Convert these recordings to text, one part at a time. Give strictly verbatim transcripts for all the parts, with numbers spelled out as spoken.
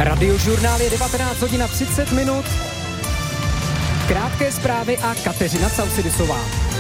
Radiožurnál je devatenáct hodin a třicet minut. Krátké zprávy a Kateřina Sausidisová.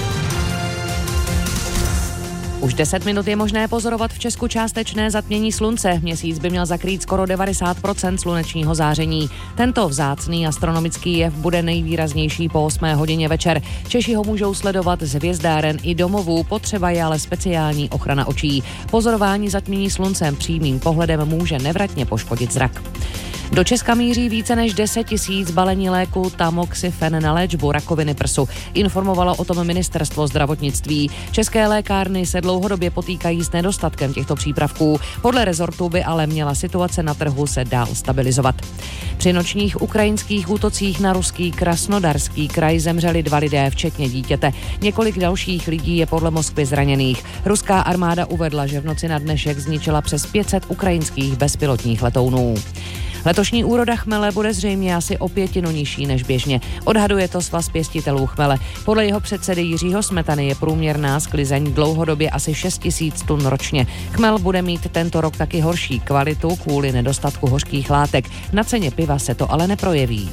Už deset minut je možné pozorovat v Česku částečné zatmění slunce. Měsíc by měl zakrýt skoro devadesát procent slunečního záření. Tento vzácný astronomický jev bude nejvýraznější po osmé hodině večer. Češi ho můžou sledovat z hvězdáren i domovů, potřeba je ale speciální ochrana očí. Pozorování zatmění sluncem přímým pohledem může nevratně poškodit zrak. Do Česka míří více než deset tisíc balení léku tamoxifen na léčbu rakoviny prsu. Informovalo o tom ministerstvo zdravotnictví. České lékárny se dlouhodobě potýkají s nedostatkem těchto přípravků. Podle rezortu by ale měla situace na trhu se dál stabilizovat. Při nočních ukrajinských útocích na ruský Krasnodarský kraj zemřeli dva lidé, včetně dítěte. Několik dalších lidí je podle Moskvy zraněných. Ruská armáda uvedla, že v noci na dnešek zničila přes pět set ukrajinských bezpilotních letounů. Letošní úroda chmele bude zřejmě asi o pětinu nižší než běžně. Odhaduje to Svaz pěstitelů chmele. Podle jeho předsedy Jiřího Smetany je průměrná sklizeň dlouhodobě asi šest tisíc tun ročně. Chmel bude mít tento rok taky horší kvalitu kvůli nedostatku hořkých látek. Na ceně piva se to ale neprojeví.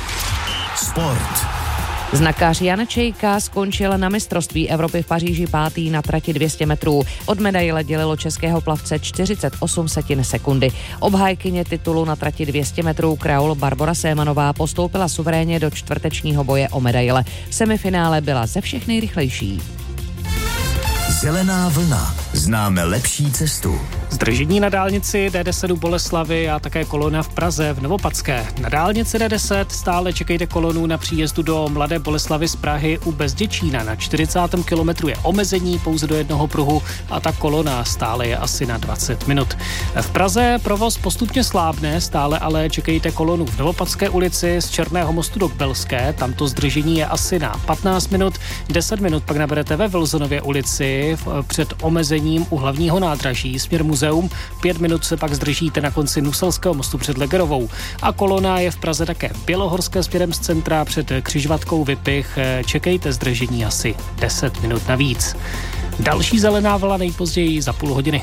Sport. Znakář Jan Čejka skončil na mistrovství Evropy v Paříži pátý na trati dvě stě metrů. Od medaile dělilo českého plavce čtyřicet osm setin sekundy. Obhájkyně titulu na trati dvě stě metrů kraul Barbora Sémanová postoupila suverénně do čtvrtečního boje o medaile. V semifinále byla ze všech nejrychlejší. Zelená vlna. Známe lepší cestu. Zdržení na dálnici D deset u Boleslavy a také kolona v Praze v Novopadské. Na dálnici D deset stále čekejte kolonu na příjezdu do Mladé Boleslavy z Prahy u Bezděčína. Na čtyřicátém kilometru je omezení pouze do jednoho pruhu a ta kolona stále je asi na dvacet minut. V Praze provoz postupně slábne, stále ale čekejte kolonu v Novopadské ulici z Černého mostu do Belské. Tamto zdržení je asi na patnáct minut. deset minut pak naberete ve Wilsonově ulici před omezením u hlavního nádraží směr muzeum. Pět minut se pak zdržíte na konci Nuselského mostu před Legerovou. A kolona je v Praze také v Bělohorské směrem z centra před křižovatkou Vypich. Čekejte zdržení asi deset minut navíc. Další zelená vlna nejpozději za půl hodiny.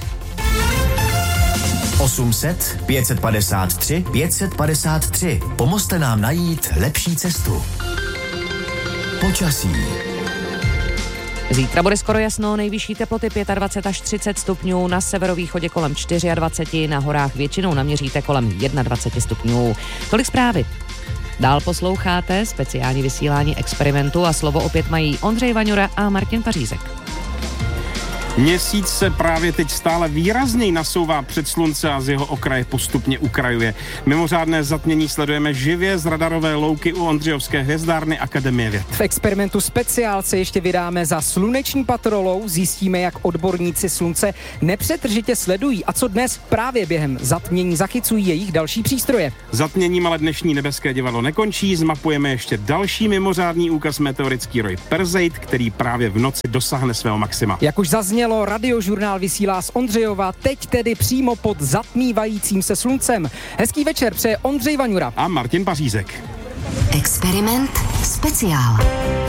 osm set pět set padesát tři pět set padesát tři. Pomozte nám najít lepší cestu. Počasí. Zítra bude skoro jasno, nejvyšší teploty dvacet pět až třicet stupňů, na severovýchodě kolem dvacet čtyři, na horách většinou naměříte kolem dvacet jedna stupňů. Tolik zprávy. Dál posloucháte speciální vysílání Experimentu a slovo opět mají Ondřej Vaňura a Martin Pařízek. Měsíc se právě teď stále výrazněji nasouvá před slunce a z jeho okraje postupně ukrajuje. Mimořádné zatmění sledujeme živě z radarové louky u Ondřejovské hvězdárny Akademie věd. V Experimentu speciál se ještě vydáme za sluneční patrolou, zjistíme, jak odborníci slunce nepřetržitě sledují a co dnes právě během zatmění zachycují jejich další přístroje. Zatměním ale dnešní nebeské divadlo nekončí, zmapujeme ještě další mimořádný úkaz meteorický roj Perseit, který právě v noci dosáhne svého maxima. Jak už zaznělo, Radiožurnál vysílá z Ondřejova, teď tedy přímo pod zatmívajícím se sluncem. Hezký večer přeje Ondřej Vaňura a Martin Pařízek. Experiment speciál.